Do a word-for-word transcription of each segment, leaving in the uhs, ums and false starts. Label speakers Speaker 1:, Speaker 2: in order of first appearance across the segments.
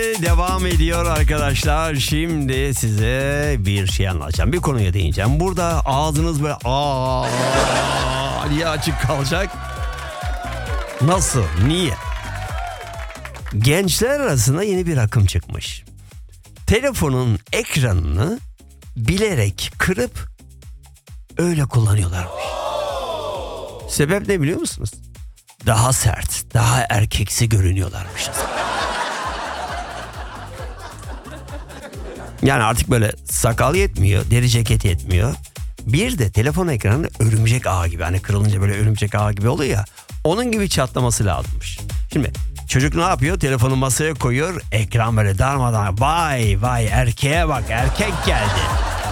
Speaker 1: Devam ediyor arkadaşlar. Şimdi size bir şey anlatacağım. Bir konuya değineceğim. Burada ağzınız böyle aa diye açık kalacak. Nasıl? Niye? Gençler arasında yeni bir akım çıkmış. Telefonun ekranını bilerek kırıp öyle kullanıyorlarmış. Sebep ne biliyor musunuz? Daha sert, daha erkeksi görünüyorlarmış. Yani artık böyle sakal yetmiyor, deri ceket yetmiyor. Bir de telefon ekranı örümcek ağı gibi. Hani kırılınca böyle örümcek ağı gibi oluyor ya. Onun gibi çatlaması lazımmış. Şimdi çocuk ne yapıyor? Telefonu masaya koyuyor. Ekran böyle darmadan. Vay vay erkeğe bak, erkek geldi.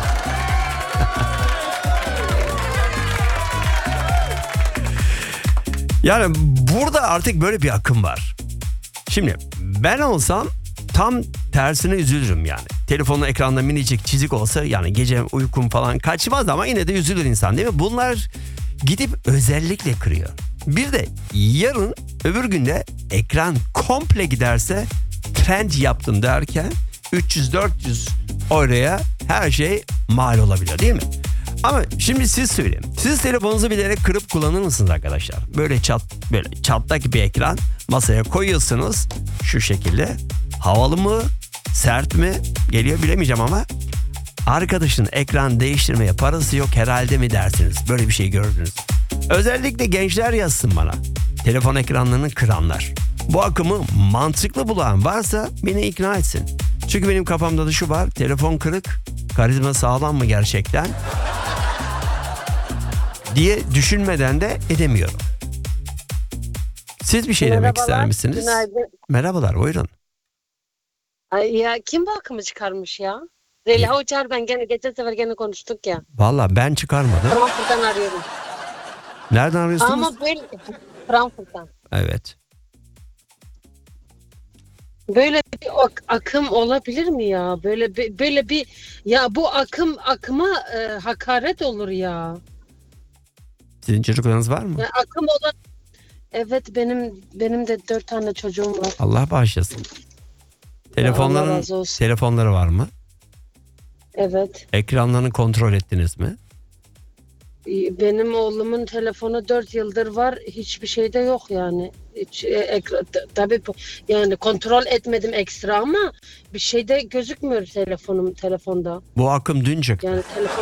Speaker 1: Yani burada artık böyle bir akım var. Şimdi ben olsam tam tersine üzülürüm yani. Telefonun ekranda minicik çizik olsa yani gece uykum falan kaçmaz ama yine de üzülür insan değil mi? Bunlar gidip özellikle kırıyor. Bir de yarın öbür günde ekran komple giderse trend yaptım derken üç yüz dört yüz oraya her şey mal olabiliyor değil mi? Ama şimdi siz söyleyin. Siz telefonunuzu bilerek kırıp kullanır mısınız arkadaşlar? Böyle çat böyle çatlak bir ekran masaya koyuyorsunuz şu şekilde. Havalı mı? Sert mi? Geliyor bilemeyeceğim ama arkadaşın ekran değiştirmeye parası yok herhalde mi dersiniz? Böyle bir şey gördünüz. Özellikle gençler yazsın bana. Telefon ekranlarını kıranlar. Bu akımı mantıklı bulan varsa beni ikna etsin. Çünkü benim kafamda da şu var. Telefon kırık. Karizma sağlam mı gerçekten? Diye düşünmeden de edemiyorum. Siz bir şey
Speaker 2: Merhabalar,
Speaker 1: demek ister misiniz?
Speaker 2: Günaydın.
Speaker 1: Merhabalar, buyurun.
Speaker 2: Ay ya kim bu akımı çıkarmış ya? Zeliha Uçar, ben gene geçen sefer gene konuştuk ya.
Speaker 1: Valla ben çıkarmadım.
Speaker 2: Frankfurt'tan arıyorum.
Speaker 1: Nereden arıyorsunuz?
Speaker 2: Ama böyle Frankfurt'tan.
Speaker 1: Evet.
Speaker 2: Böyle bir ak- akım olabilir mi ya? Böyle bir, böyle bir ya bu akım akıma e, hakaret olur ya.
Speaker 1: Sizin çocuklarınız var mı?
Speaker 2: Ya akım olan evet benim benim de dört tane çocuğum var.
Speaker 1: Allah bağışlasın.
Speaker 2: Allah
Speaker 1: Telefonların
Speaker 2: razı olsun.
Speaker 1: telefonları var mı?
Speaker 2: Evet.
Speaker 1: Ekranlarını kontrol ettiniz mi?
Speaker 2: Benim oğlumun telefonu dört yıldır var. Hiçbir şeyde yok yani. Hiç, e, ekra, t- tabii bu- yani kontrol etmedim ekstra ama bir şeyde gözükmüyor telefonum telefonda.
Speaker 1: Bu akım dün çıktı.
Speaker 2: Yani telefon.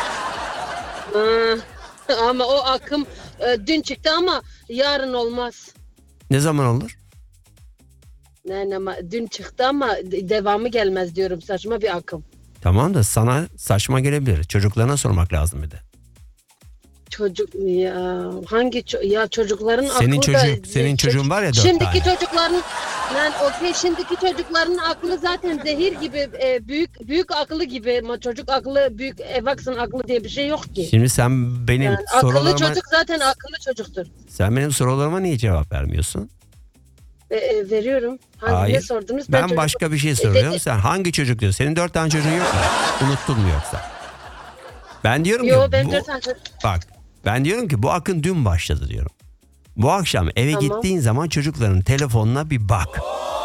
Speaker 2: Ha, ama o akım e, dün çıktı ama yarın olmaz.
Speaker 1: Ne zaman olur?
Speaker 2: Yani ama dün çıktı ama de- devamı gelmez diyorum, saçma bir akım.
Speaker 1: Tamam da sana saçma gelebilir. Çocuklarına sormak lazım bir de.
Speaker 2: Çocuk ya hangi ço- ya çocukların
Speaker 1: Senin
Speaker 2: aklı da
Speaker 1: çocuk, senin
Speaker 2: ço-
Speaker 1: çocuğun var ya dört
Speaker 2: şimdiki
Speaker 1: tane.
Speaker 2: çocukların yani okey şimdiki çocukların aklı zaten zehir gibi, e, büyük büyük akıllı gibi ama çocuk aklı büyük evaksın aklı diye bir şey yok ki.
Speaker 1: Şimdi sen benim
Speaker 2: Yani akıllı
Speaker 1: sorularıma
Speaker 2: çocuk zaten akıllı çocuktur.
Speaker 1: sen benim sorularıma niye cevap vermiyorsun?
Speaker 2: E, e, veriyorum. Hangi
Speaker 1: Hayır.
Speaker 2: ne sordunuz?
Speaker 1: Ben
Speaker 2: çocuk-
Speaker 1: başka bir şey
Speaker 2: E,
Speaker 1: soruyorum.
Speaker 2: de-
Speaker 1: Sen hangi çocuk diyorsun? Senin dört tane çocuğun yok mu? Unuttun mu yoksa? Ben diyorum
Speaker 2: Yo
Speaker 1: ki
Speaker 2: ben
Speaker 1: bu,
Speaker 2: dört tane çocuk.
Speaker 1: bak ben diyorum ki bu akın dün başladı diyorum. Bu akşam eve
Speaker 2: Tamam.
Speaker 1: gittiğin zaman çocukların telefonuna bir bak.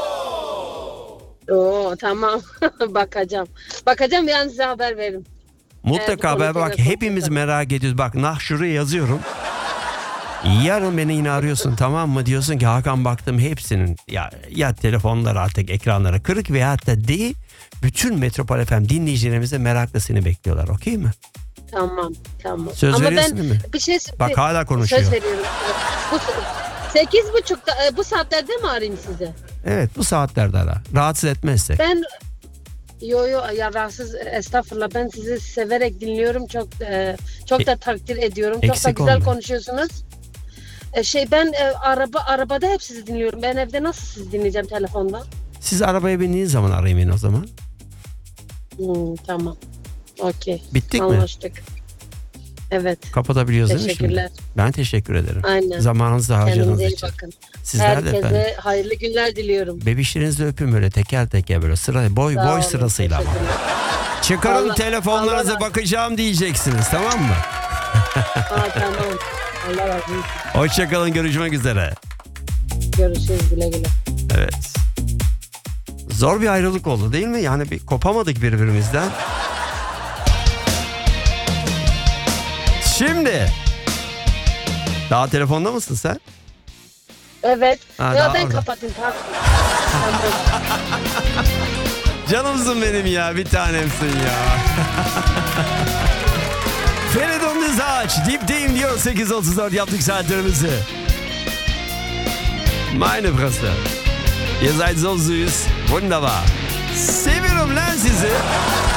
Speaker 2: Oo tamam. Bakacağım. Bakacağım, yani size haber veririm.
Speaker 1: Mutlaka
Speaker 2: Evet,
Speaker 1: haber bak,
Speaker 2: telefon
Speaker 1: hepimiz
Speaker 2: tutarım.
Speaker 1: merak ediyoruz. Bak nah şuraya yazıyorum. Yarın beni yine arıyorsun, tamam mı? Diyorsun ki Hakan baktım hepsinin ya, ya telefonlar artık ekranları kırık veya hatta değil. Bütün Metropol F M dinleyicilerimiz de merakla seni bekliyorlar, okey mi?
Speaker 2: Tamam tamam.
Speaker 1: Söz
Speaker 2: Ama
Speaker 1: veriyorsun
Speaker 2: ben
Speaker 1: değil mi?
Speaker 2: bir şey
Speaker 1: Bak hala konuşuyor.
Speaker 2: Söz veriyorum. Bu sekiz buçukta e, bu saatlerde mi arayayım size?
Speaker 1: Evet, bu saatlerde ara. Rahatsız etmezse.
Speaker 2: Ben yo yo ya rahatsız, estağfurullah, ben sizi severek dinliyorum, çok e, çok
Speaker 1: E-
Speaker 2: da takdir ediyorum, çok da
Speaker 1: eksik
Speaker 2: güzel
Speaker 1: olma.
Speaker 2: konuşuyorsunuz. E, şey ben e, araba arabada hep sizi dinliyorum. Ben evde nasıl sizi dinleyeceğim telefonda?
Speaker 1: Siz arabaya bindiğiniz zaman arayın beni o zaman.
Speaker 2: Hmm, tamam. Okey.
Speaker 1: Bittik mi?
Speaker 2: Anlaştık. Evet.
Speaker 1: Kapatabiliyoruz değil mi
Speaker 2: Teşekkürler.
Speaker 1: şimdi? Ben teşekkür ederim.
Speaker 2: Aynen.
Speaker 1: Zamanınızı harcadığınız
Speaker 2: Kendinize iyi
Speaker 1: için.
Speaker 2: bakın.
Speaker 1: Sizler de efendim.
Speaker 2: Herkese hayırlı günler diliyorum.
Speaker 1: Bebişlerinizi öpün böyle teker teker böyle sıra boy
Speaker 2: Sağ
Speaker 1: boy
Speaker 2: olun,
Speaker 1: sırasıyla ama.
Speaker 2: teşekkürler.
Speaker 1: Çıkarın
Speaker 2: Allah-
Speaker 1: telefonlarınıza
Speaker 2: Allah-
Speaker 1: bakacağım diyeceksiniz, tamam mı?
Speaker 2: Aa, tamam. Allah razı olsun.
Speaker 1: Hoşçakalın, görüşmek üzere.
Speaker 2: Görüşürüz, güle güle.
Speaker 1: Evet. Zor bir ayrılık oldu değil mi? Yani bir kopamadık birbirimizden. Şimdi daha telefonda mısın sen?
Speaker 2: Evet.
Speaker 1: Ha,
Speaker 2: ya
Speaker 1: daha
Speaker 2: ben
Speaker 1: orada.
Speaker 2: kapatayım pardon.
Speaker 1: Canımsın benim ya, bir tanemsin ya. Feridun Düzağaç, dipteyim diyor, sekiz otuz dört yaptık saatlerimizi. Meine Fresse. Ihr seid so süß. Wunderbar. Seviyorum lan sizi.